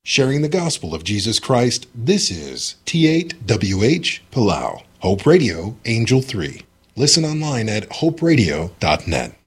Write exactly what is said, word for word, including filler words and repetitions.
Sharing the gospel of Jesus Christ, this is T eight W H Palau, Hope Radio, Angel three. Listen online at hope radio dot net.